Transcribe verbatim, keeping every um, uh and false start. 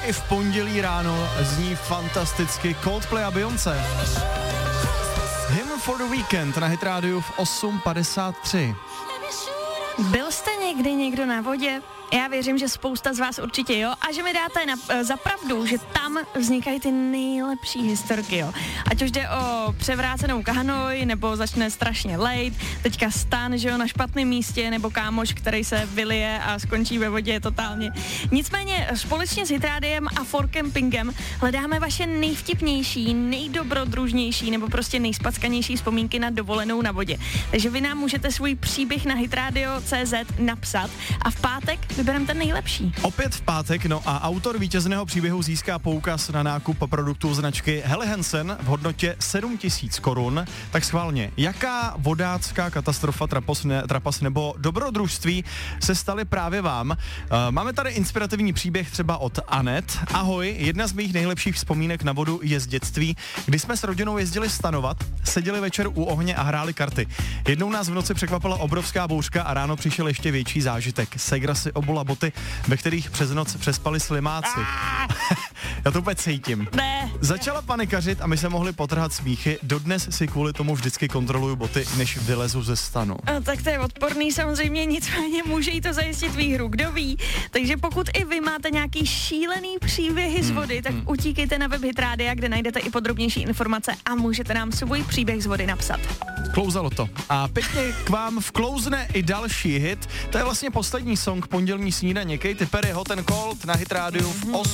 I v pondělí ráno zní fantasticky Coldplay a Beyoncé. Him for the Weekend na Hit Radio v osm padesát tři. Byl jste někdy někdo na vodě? Já věřím, že spousta z vás určitě jo a že mi dáte na, za pravdu, že tam vznikají ty nejlepší historky, jo. Ať už jde o převrácenou kahnoj, nebo začne strašně lejt, teďka stan, že jo, na špatném místě, nebo kámoš, který se vylije a skončí ve vodě totálně. Nicméně společně s Hitrádiem a For Campingem hledáme vaše nejvtipnější, nejdobrodružnější nebo prostě nejspackanější vzpomínky na dovolenou na vodě. Takže vy nám můžete svůj příběh na hitradio tečka cé zet napsat a v pátek vybereme ten nejlepší. Opět v pátek, no a autor vítězného příběhu získá poukaz na nákup produktů značky Helly Hansen v hodnotě sedm tisíc korun. Tak schválně, jaká vodácká katastrofa, trapos, ne, trapas nebo dobrodružství se staly právě vám? Uh, máme tady inspirativní příběh třeba od Anet. Ahoj, jedna z mých nejlepších vzpomínek na vodu je z dětství, kdy jsme s rodinou jezdili stanovat, seděli večer u ohně a hráli karty. Jednou nás v noci překvapila obrovská bouřka a ráno přišel ještě větší zážitek. Segra si obula boty, ve kterých přes noc přespali slimáci. Já to úplně cítím. Ne. Začala panikařit a my se mohli potrhat smíchy. Dodnes si kvůli tomu vždycky kontroluju boty, než vylezu ze stanu. A, tak to je odporný samozřejmě, nicméně může jí to zajistit výhru, kdo ví. Takže pokud i vy máte nějaký šílený příběhy z vody, tak utíkejte na web Hitrádia, kde najdete i podrobnější informace a můžete nám svůj příběh z vody napsat. Klouzalo to. A pěkně k vám vklouzne i další hit. To je vlastně poslední song pondělní snídaně. Katy Perry, Hot and Cold na Hit Radio v osm